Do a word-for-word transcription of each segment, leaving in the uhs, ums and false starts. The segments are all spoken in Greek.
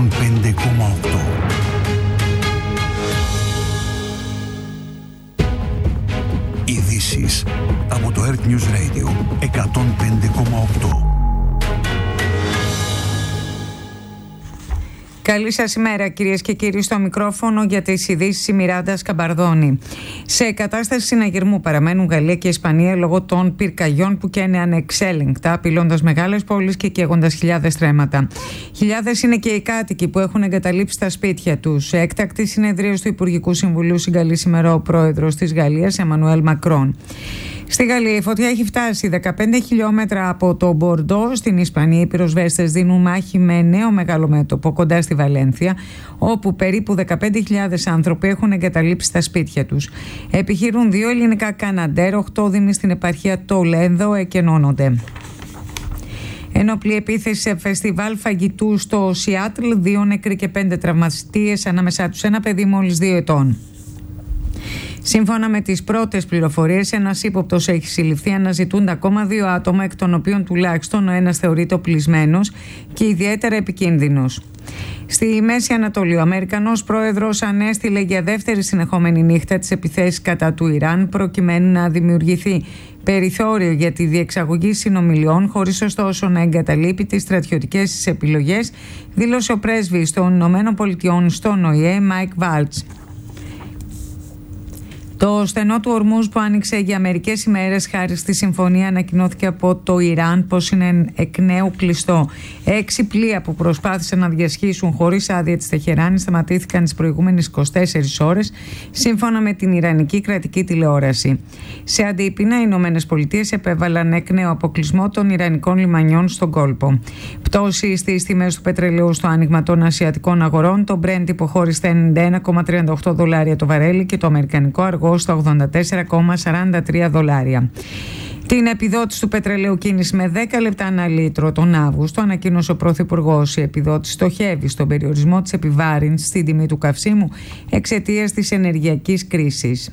εκατόν πέντε κόμμα οκτώ. Ειδήσεις από το Earth News Radio εκατόν πέντε κόμμα οκτώ. Καλή σας ημέρα, κυρίες και κύριοι, στο μικρόφωνο για τις ειδήσεις η Μιράντα Σκαμπαρδόνη. Σε κατάσταση συναγερμού παραμένουν Γαλλία και Ισπανία λόγω των πυρκαγιών που καίνε ανεξέλεγκτα, απειλώντας μεγάλες πόλεις και καίγοντας χιλιάδες στρέμματα. Χιλιάδες είναι και οι κάτοικοι που έχουν εγκαταλείψει τα σπίτια τους. Σε έκτακτη συνεδρίαση του Υπουργικού Συμβουλίου συγκαλεί σήμερα ο πρόεδρος της Γαλλίας, Εμμανουέλ Μακρόν. Στη Γαλλία η φωτιά έχει φτάσει δεκαπέντε χιλιόμετρα από το Μπορντό. Στην Ισπανία οι πυροσβέστες δίνουν μάχη με νέο μεγαλομέτωπο κοντά στη Βαλένθια, όπου περίπου δεκαπέντε χιλιάδες άνθρωποι έχουν εγκαταλείψει τα σπίτια τους. Επιχειρούν δύο ελληνικά Καναντέρ, οκτώ δήμοι στην επαρχία Τολέδο εκενώνονται. Ενόπλη επίθεση σε φεστιβάλ φαγητού στο Σιάτλ, δύο νεκροί και πέντε τραυματίες, ανάμεσά τους ένα παιδί μόλις δύο ετών. Σύμφωνα με τις πρώτες πληροφορίες, ένας ύποπτος έχει συλληφθεί, αναζητούνται ακόμα δύο άτομα, εκ των οποίων τουλάχιστον ο ένας θεωρείται οπλισμένος και ιδιαίτερα επικίνδυνος. Στη Μέση Ανατολή, ο Αμερικανός πρόεδρος ανέστηλε για δεύτερη συνεχόμενη νύχτα τις επιθέσεις κατά του Ιράν, προκειμένου να δημιουργηθεί περιθώριο για τη διεξαγωγή συνομιλιών, χωρίς ωστόσο να εγκαταλείπει τις στρατιωτικές της επιλογές, δήλωσε ο πρέσβης των Ηνωμένων Πολιτειών στον Ο Η Ε, Μάικ Βάλτς. Το στενό του Ορμούζ που άνοιξε για μερικές ημέρες χάρη στη συμφωνία ανακοινώθηκε από το Ιράν πως είναι εκ νέου κλειστό. Έξι πλοία που προσπάθησαν να διασχίσουν χωρίς άδεια της Τεχεράνης σταματήθηκαν τις προηγούμενες είκοσι τέσσερις ώρες, σύμφωνα με την Ιρανική κρατική τηλεόραση. Σε αντίπεινα, οι Ηνωμένες Πολιτείες επέβαλαν εκ νέου αποκλεισμό των Ιρανικών λιμανιών στον κόλπο. Πτώση στις τιμές του πετρελαίου στο άνοιγμα των ασιατικών αγορών. Το Brent υποχώρησε στα ενενήντα ένα κόμμα τριάντα οκτώ δολάρια το βαρέλι και το αμερικανικό αργό στα ογδόντα τέσσερα κόμμα σαράντα τρία δολάρια. Την επιδότηση του πετρελαίου κίνηση με δέκα λεπτά ανά λίτρο τον Αύγουστο ανακοίνωσε ο Πρωθυπουργός. Η επιδότηση στοχεύει στον περιορισμό της επιβάρυνσης στην τιμή του καυσίμου εξαιτίας της ενεργειακής κρίσης.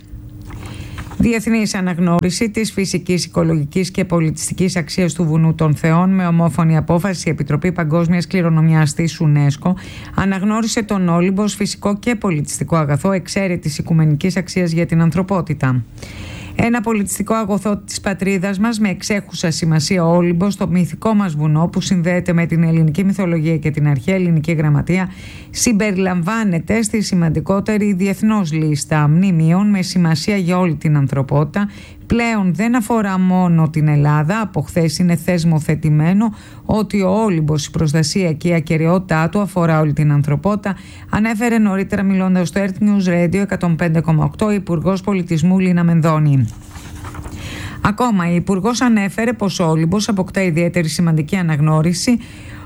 Διεθνής αναγνώριση της φυσικής, οικολογικής και πολιτιστικής αξίας του Βουνού των Θεών. Με ομόφωνη απόφαση, η Επιτροπή Παγκόσμιας Κληρονομιάς της UNESCO αναγνώρισε τον Όλυμπο ως φυσικό και πολιτιστικό αγαθό εξαίρετης οικουμενικής αξίας για την ανθρωπότητα. Ένα πολιτιστικό αγωθό της πατρίδας μας με εξέχουσα σημασία, ο Όλυμπος, το μυθικό μας βουνό που συνδέεται με την ελληνική μυθολογία και την αρχαία ελληνική γραμματεία, συμπεριλαμβάνεται στη σημαντικότερη διεθνώς λίστα μνημείων με σημασία για όλη την ανθρωπότητα. Πλέον δεν αφορά μόνο την Ελλάδα, από χθες είναι θεσμοθετημένο ότι ο Όλυμπος, η προστασία και η ακεραιότητά του αφορά όλη την ανθρωπότητα, ανέφερε νωρίτερα μιλώντας στο Earth News Radio εκατόν πέντε κόμμα οκτώ η Υπουργός Πολιτισμού Λίνα Μενδώνη. Ακόμα, η Υπουργός ανέφερε πως ο Όλυμπος αποκτά ιδιαίτερη σημαντική αναγνώριση,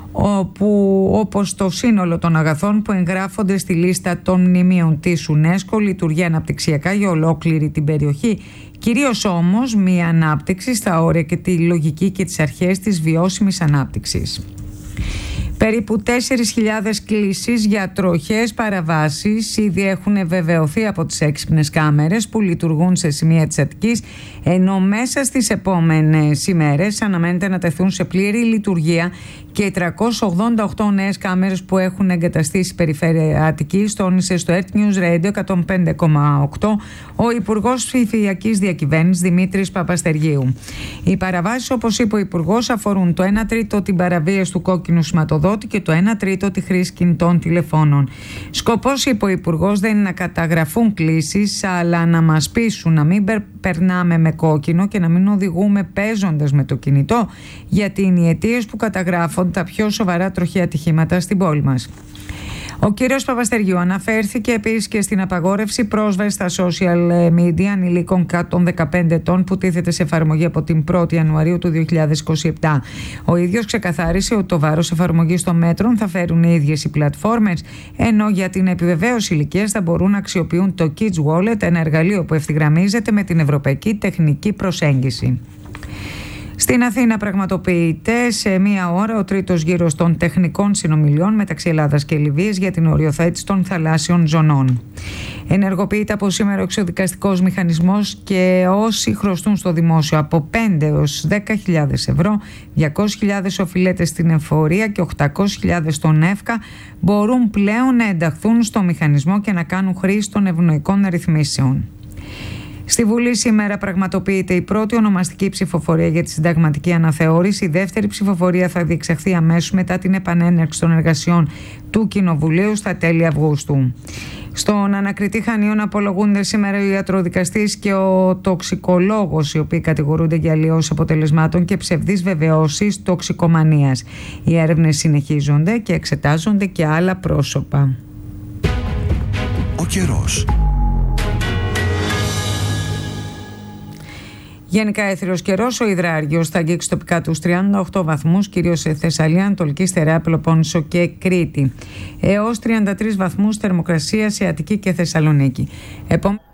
όπου όπως το σύνολο των αγαθών που εγγράφονται στη λίστα των μνημείων της UNESCO λειτουργεί αναπτυξιακά για ολόκληρη την περιοχή, κυρίως όμως μία ανάπτυξη στα όρια και τη λογική και τις αρχές της βιώσιμης ανάπτυξης. Περίπου τέσσερις χιλιάδες κλήσεις για τροχές παραβάσεις ήδη έχουν βεβαιωθεί από τις έξυπνες κάμερες που λειτουργούν σε σημεία της Αττικής, ενώ μέσα στις επόμενες ημέρες αναμένεται να τεθούν σε πλήρη λειτουργία και οι τριακόσιες ογδόντα οκτώ νέες κάμερες που έχουν εγκαταστήσει η περιφέρεια Αττικής, τόνισε στο Earth News Radio εκατόν πέντε κόμμα οκτώ ο Υπουργός Ψηφιακής Διακυβέρνησης Δημήτρης Παπαστεργίου. Οι παραβάσεις, όπως είπε ο Υπουργός, αφορούν το ένα τρίτο την παραβίαση του κόκκινου σηματοδότη και το ένα τρίτο τη χρήση κινητών τηλεφώνων. Σκοπός, είπε ο Υπουργός, δεν είναι να καταγραφούν κλήσεις, αλλά να μας πείσουν να μην περνάμε με κόκκινο και να μην οδηγούμε παίζοντας με το κινητό, γιατί είναι οι αιτίες που καταγράφονται τα πιο σοβαρά τροχαία ατυχήματα στην πόλη μας. Ο κύριος Παπαστεργίου αναφέρθηκε επίσης και στην απαγόρευση πρόσβασης στα social media ανηλίκων κάτω των δεκαπέντε ετών που τίθεται σε εφαρμογή από την πρώτη Ιανουαρίου του δύο χιλιάδες είκοσι επτά. Ο ίδιος ξεκαθάρισε ότι το βάρος εφαρμογής των μέτρων θα φέρουν οι ίδιες οι πλατφόρμες, ενώ για την επιβεβαίωση ηλικίας θα μπορούν να αξιοποιούν το Kids Wallet, ένα εργαλείο που ευθυγραμμίζεται με την ευρωπαϊκή τεχνική προσέγγιση. Στην Αθήνα πραγματοποιείται σε μία ώρα ο τρίτος γύρος των τεχνικών συνομιλιών μεταξύ Ελλάδας και Λιβύης για την οριοθέτηση των θαλάσσιων ζωνών. Ενεργοποιείται από σήμερα ο εξοδικαστικός μηχανισμός και όσοι χρωστούν στο δημόσιο από πέντε έως δέκα χιλιάδες ευρώ, διακόσιες χιλιάδες οφειλέτες στην εφορία και οκτακόσιες χιλιάδες στον ΕΦΚΑ μπορούν πλέον να ενταχθούν στο μηχανισμό και να κάνουν χρήση των ευνοϊκών ρυθμίσεων. Στη Βουλή σήμερα πραγματοποιείται η πρώτη ονομαστική ψηφοφορία για τη συνταγματική αναθεώρηση. Η δεύτερη ψηφοφορία θα διεξαχθεί αμέσως μετά την επανέναρξη των εργασιών του Κοινοβουλίου στα τέλη Αυγούστου. Στον ανακριτή Χανίων απολογούνται σήμερα ο ιατροδικαστής και ο τοξικολόγος, οι οποίοι κατηγορούνται για αλλοιώσεις αποτελεσμάτων και ψευδείς βεβαιώσεις τοξικομανίας. Οι έρευνες συνεχίζονται και εξετάζονται και άλλα πρόσωπα. Ο καιρός. Γενικά έθριος καιρός, ο υδράργιος θα αγγίξει τοπικά τους τριάντα οκτώ βαθμούς, κυρίως σε Θεσσαλία, Ανατολική Στερεά, Πελοπόννησο και Κρήτη. Έως τριάντα τρεις βαθμούς θερμοκρασία σε Αττική και Θεσσαλονίκη. Επόμενη